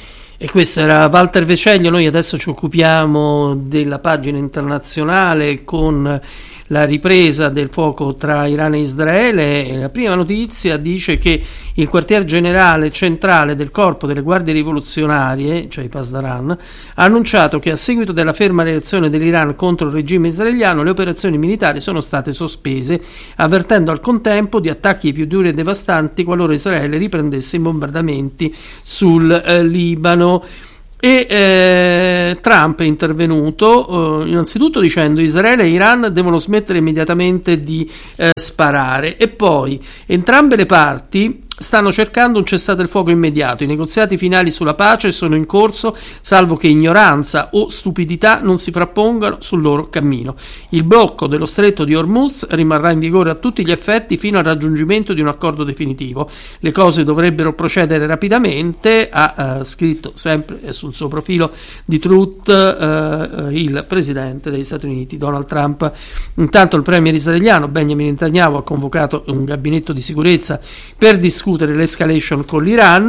E questo era Walter Veceglio. Noi adesso ci occupiamo della pagina internazionale con la ripresa del fuoco tra Iran e Israele. E la prima notizia dice che il quartier generale centrale del corpo delle guardie rivoluzionarie, cioè i Pasdaran, ha annunciato che a seguito della ferma reazione dell'Iran contro il regime israeliano le operazioni militari sono state sospese, avvertendo al contempo di attacchi più duri e devastanti qualora Israele riprendesse i bombardamenti sul eh, Libano. E eh, Trump è intervenuto eh, innanzitutto dicendo Israele e Iran devono smettere immediatamente di eh, sparare, e poi entrambe le parti stanno cercando un cessate il fuoco immediato. I negoziati finali sulla pace sono in corso, salvo che ignoranza o stupidità non si frappongano sul loro cammino. Il blocco dello stretto di Hormuz rimarrà in vigore a tutti gli effetti fino al raggiungimento di un accordo definitivo. Le cose dovrebbero procedere rapidamente, ha uh, scritto sempre sul suo profilo di Truth uh, il presidente degli Stati Uniti Donald Trump. Intanto il premier israeliano Benjamin Netanyahu ha convocato un gabinetto di sicurezza per discutere l'escalation con l'Iran,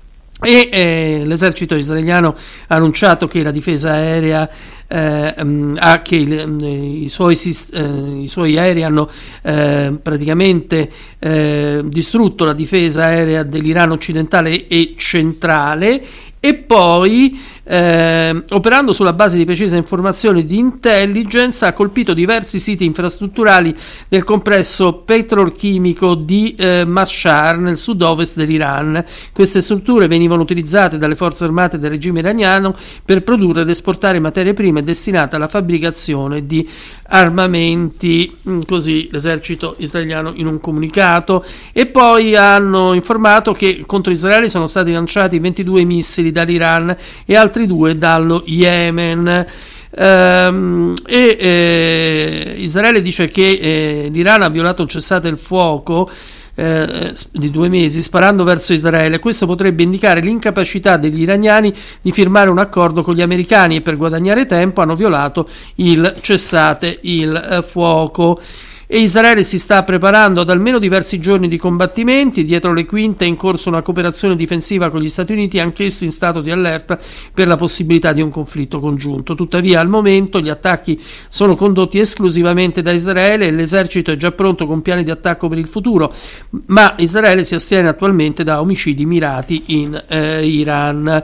e eh, l'esercito israeliano ha annunciato che la difesa aerea eh, ha che il, i, suoi, eh, i suoi aerei hanno eh, praticamente eh, distrutto la difesa aerea dell'Iran occidentale e centrale. E poi, eh, operando sulla base di precise informazioni di intelligence, ha colpito diversi siti infrastrutturali del complesso petrolchimico di eh, Mashhad, nel sud-ovest dell'Iran. Queste strutture venivano utilizzate dalle forze armate del regime iraniano per produrre ed esportare materie prime destinate alla fabbricazione di armamenti, così l'esercito israeliano in un comunicato. E poi hanno informato che contro Israele sono stati lanciati ventidue missili dall'Iran e altri due dallo Yemen. Um, e eh, Israele dice che eh, l'Iran ha violato il cessate il fuoco eh, di due mesi sparando verso Israele. Questo potrebbe indicare l'incapacità degli iraniani di firmare un accordo con gli americani, e per guadagnare tempo hanno violato il cessate il eh, fuoco. E Israele si sta preparando ad almeno diversi giorni di combattimenti. Dietro le quinte è in corso una cooperazione difensiva con gli Stati Uniti, anch'essi in stato di allerta per la possibilità di un conflitto congiunto. Tuttavia, al momento gli attacchi sono condotti esclusivamente da Israele e l'esercito è già pronto con piani di attacco per il futuro, ma Israele si astiene attualmente da omicidi mirati in eh, Iran.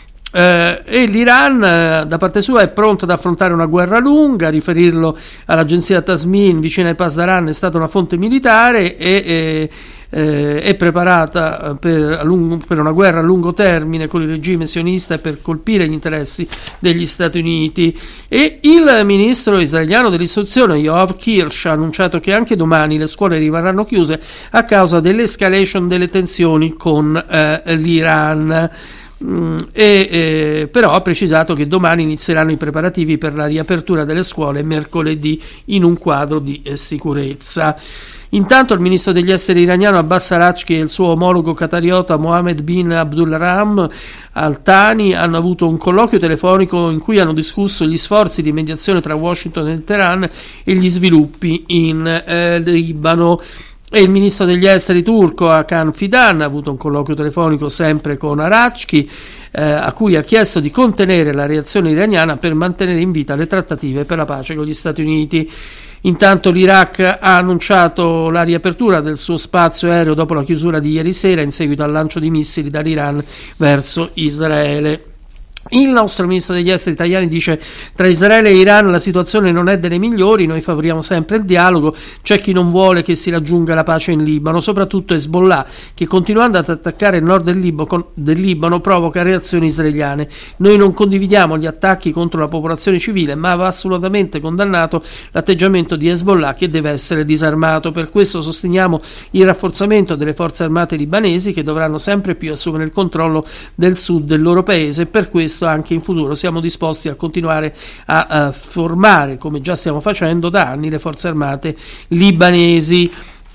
Eh, e l'Iran eh, da parte sua è pronta ad affrontare una guerra lunga. A riferirlo all'agenzia Tasmin vicina ai Pasdaran è stata una fonte militare, e eh, eh, è preparata per, lungo, per una guerra a lungo termine con il regime sionista e per colpire gli interessi degli Stati Uniti. E il ministro israeliano dell'istruzione Yoav Kirsch ha annunciato che anche domani le scuole rimarranno chiuse a causa dell'escalation delle tensioni con eh, l'Iran. Mm, e, eh, però ha precisato che domani inizieranno i preparativi per la riapertura delle scuole mercoledì in un quadro di eh, sicurezza. Intanto il ministro degli esteri iraniano Abbas Araghchi e il suo omologo qatariota Mohammed bin Abdulrahman Al Thani hanno avuto un colloquio telefonico in cui hanno discusso gli sforzi di mediazione tra Washington e Teheran e gli sviluppi in eh, Libano. E il ministro degli esteri turco Hakan Fidan ha avuto un colloquio telefonico sempre con Araghchi, eh, a cui ha chiesto di contenere la reazione iraniana per mantenere in vita le trattative per la pace con gli Stati Uniti. Intanto l'Iraq ha annunciato la riapertura del suo spazio aereo dopo la chiusura di ieri sera in seguito al lancio di missili dall'Iran verso Israele. Il nostro ministro degli esteri Tajani dice: tra Israele e Iran la situazione non è delle migliori, noi favoriamo sempre il dialogo, c'è chi non vuole che si raggiunga la pace in Libano, soprattutto Hezbollah, che continuando ad attaccare il nord del Libano, del Libano provoca reazioni israeliane. Noi non condividiamo gli attacchi contro la popolazione civile, ma va assolutamente condannato l'atteggiamento di Hezbollah, che deve essere disarmato. Per questo sosteniamo il rafforzamento delle forze armate libanesi, che dovranno sempre più assumere il controllo del sud del loro paese. Per questo anche in futuro siamo disposti a continuare a, a formare, come già stiamo facendo da anni, le forze armate libanesi.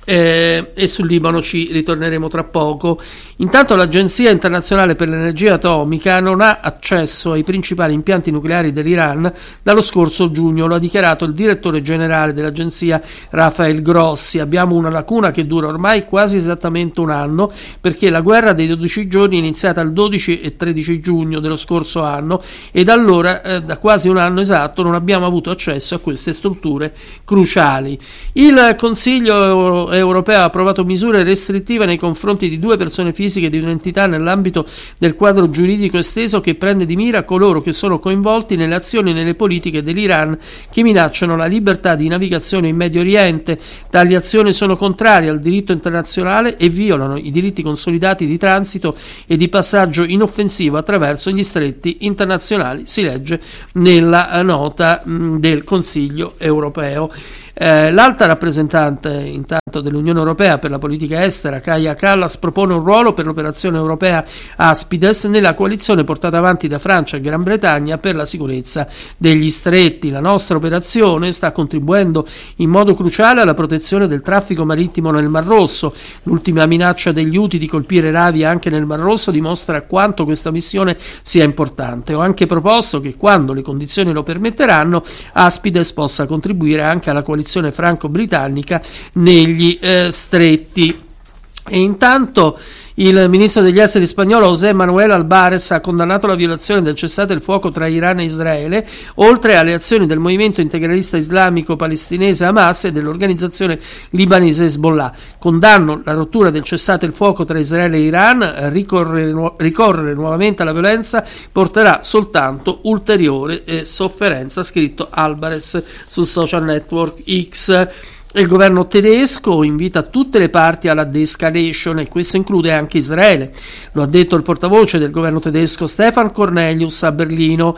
Eh, e sul Libano ci ritorneremo tra poco. Intanto l'Agenzia internazionale per l'energia atomica non ha accesso ai principali impianti nucleari dell'Iran dallo scorso giugno, lo ha dichiarato il direttore generale dell'agenzia Rafael Grossi. Abbiamo una lacuna che dura ormai quasi esattamente un anno, perché la guerra dei dodici giorni è iniziata il dodici e tredici giugno dello scorso anno e da allora, eh, da quasi un anno esatto, non abbiamo avuto accesso a queste strutture cruciali. Il Consiglio europeo ha approvato misure restrittive nei confronti di due persone fisiche di un'entità nell'ambito del quadro giuridico esteso che prende di mira coloro che sono coinvolti nelle azioni e nelle politiche dell'Iran che minacciano la libertà di navigazione in Medio Oriente. Tali azioni sono contrarie al diritto internazionale e violano i diritti consolidati di transito e di passaggio inoffensivo attraverso gli stretti internazionali, si legge nella nota mh, del Consiglio europeo. Eh, l'alta rappresentante intanto dell'Unione Europea per la politica estera, Kaja Kallas, propone un ruolo per l'operazione europea Aspides nella coalizione portata avanti da Francia e Gran Bretagna per la sicurezza degli stretti. La nostra operazione sta contribuendo in modo cruciale alla protezione del traffico marittimo nel Mar Rosso. L'ultima minaccia degli Houthi di colpire navi anche nel Mar Rosso dimostra quanto questa missione sia importante. Ho anche proposto che, quando le condizioni lo permetteranno, Aspides possa contribuire anche alla coalizione franco-britannica negli eh, stretti. E intanto il ministro degli esteri spagnolo José Manuel Álvarez ha condannato la violazione del cessate il fuoco tra Iran e Israele, oltre alle azioni del movimento integralista islamico palestinese Hamas e dell'organizzazione libanese Hezbollah. Condanno la rottura del cessate il fuoco tra Israele e Iran. Ricorrere, nu- ricorrere nuovamente alla violenza porterà soltanto ulteriore eh, sofferenza, ha scritto Álvarez sul social network X. Il governo tedesco invita tutte le parti alla de-escalation e questo include anche Israele. Lo ha detto il portavoce del governo tedesco Stefan Cornelius a Berlino.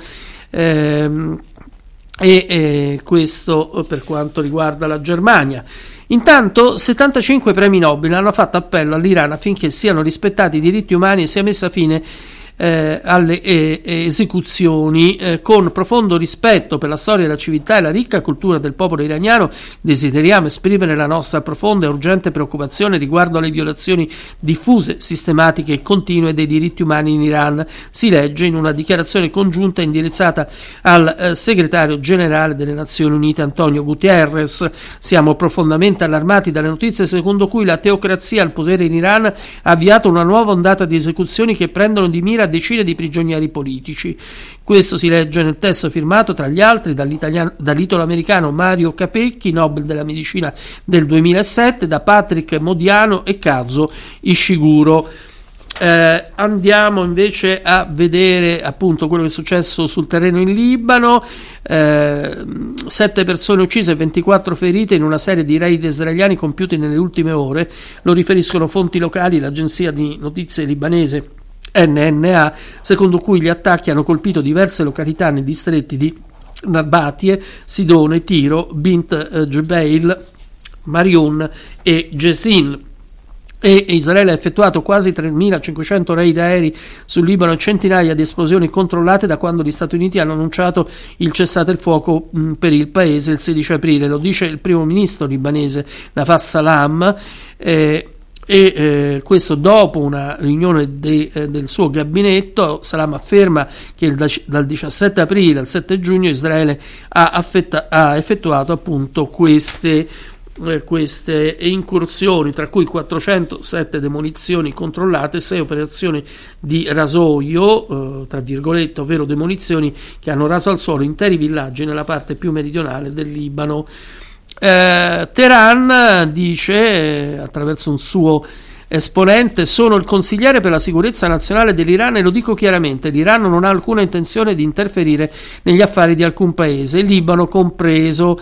Ehm, e eh, questo per quanto riguarda la Germania. Intanto settantacinque premi Nobel hanno fatto appello all'Iran affinché siano rispettati i diritti umani e sia messa fine Eh, alle eh, esecuzioni. Eh, con profondo rispetto per la storia, la civiltà e la ricca cultura del popolo iraniano, desideriamo esprimere la nostra profonda e urgente preoccupazione riguardo alle violazioni diffuse, sistematiche e continue dei diritti umani in Iran, si legge in una dichiarazione congiunta indirizzata al eh, segretario generale delle Nazioni Unite Antonio Guterres. Siamo profondamente allarmati dalle notizie secondo cui la teocrazia al potere in Iran ha avviato una nuova ondata di esecuzioni che prendono di mira a decine di prigionieri politici. Questo si legge nel testo firmato tra gli altri dall'italo-americano Mario Capecchi, Nobel della medicina del duemilasette, da Patrick Modiano e Kazuo Ishiguro. Eh, andiamo invece a vedere appunto quello che è successo sul terreno in Libano. Eh, sette persone uccise e ventiquattro ferite in una serie di raid israeliani compiuti nelle ultime ore, lo riferiscono fonti locali, l'agenzia di notizie libanese N N A, secondo cui gli attacchi hanno colpito diverse località nei distretti di Nabatie, Sidone, Tiro, Bint Jbeil, Marion e Jesin. E Israele ha effettuato quasi tremilacinquecento raid aerei sul Libano e centinaia di esplosioni controllate da quando gli Stati Uniti hanno annunciato il cessate il fuoco mh, per il paese il sedici aprile. Lo dice il primo ministro libanese Nafas Salam, eh, e eh, questo dopo una riunione de, eh, del suo gabinetto. Salam afferma che il, dal diciassette aprile al sette giugno Israele ha, affetta, ha effettuato appunto queste eh, queste incursioni, tra cui quattrocentosette demolizioni controllate, sei operazioni di rasoio, eh, tra virgolette, ovvero demolizioni che hanno raso al suolo interi villaggi nella parte più meridionale del Libano. Eh, Teheran dice, eh, attraverso un suo esponente: sono il consigliere per la sicurezza nazionale dell'Iran e lo dico chiaramente, l'Iran non ha alcuna intenzione di interferire negli affari di alcun paese, il Libano compreso.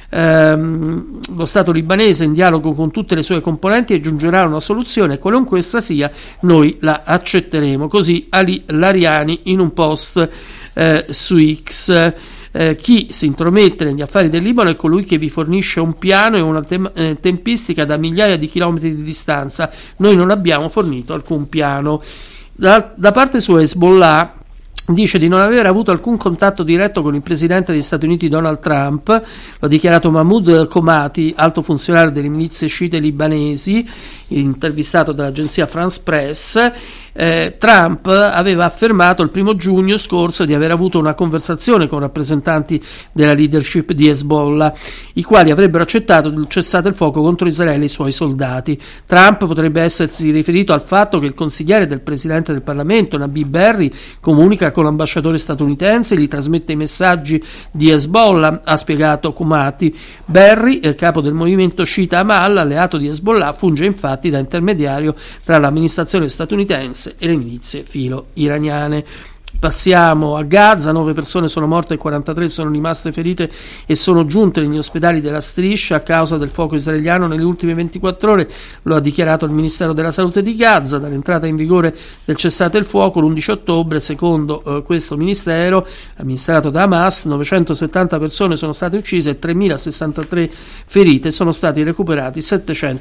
Ehm, lo Stato libanese, in dialogo con tutte le sue componenti, giungerà a una soluzione, qualunque essa sia, noi la accetteremo. Così Ali Lariani in un post eh, su X. Eh, chi si intromette negli affari del Libano è colui che vi fornisce un piano e una tem- eh, tempistica da migliaia di chilometri di distanza. Noi non abbiamo fornito alcun piano. Da, da parte sua Hezbollah dice di non aver avuto alcun contatto diretto con il presidente degli Stati Uniti Donald Trump. Lo ha dichiarato Mahmoud Komati, alto funzionario delle milizie sciite libanesi, intervistato dall'agenzia France Press. Eh, Trump aveva affermato il primo giugno scorso di aver avuto una conversazione con rappresentanti della leadership di Hezbollah, i quali avrebbero accettato il cessate il fuoco contro Israele e i suoi soldati. Trump potrebbe essersi riferito al fatto che il consigliere del presidente del Parlamento, Nabi Berri, comunica con l'ambasciatore statunitense e gli trasmette i messaggi di Hezbollah, ha spiegato Komati. Berri, il capo del movimento sciita Amal, alleato di Hezbollah, funge infatti da intermediario tra l'amministrazione statunitense e le milizie filo iraniane. Passiamo a Gaza, nove persone sono morte e quarantatré sono rimaste ferite e sono giunte negli ospedali della Striscia a causa del fuoco israeliano nelle ultime ventiquattro ore, lo ha dichiarato il Ministero della Salute di Gaza. Dall'entrata in vigore del cessate il fuoco l'undici ottobre, secondo eh, questo ministero amministrato da Hamas, novecentosettanta persone sono state uccise e tremilasessantatré ferite, sono stati recuperati